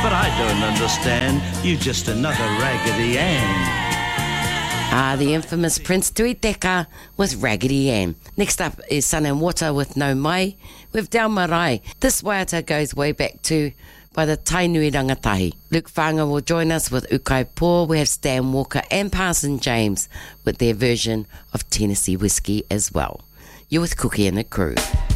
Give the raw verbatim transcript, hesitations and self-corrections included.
But I don't understand. You just another Raggedy Ann. Ah, the infamous Prince Tuiteka with Raggedy Ann. Next up is Sun and Water with No Mai with Dao Marae. This waiata goes way back to by the Tainui Rangatahi. Luke Whanga will join us with Ukai Pō. We have Stan Walker and Parson James with their version of Tennessee Whiskey as well. You're with Cookie and the crew.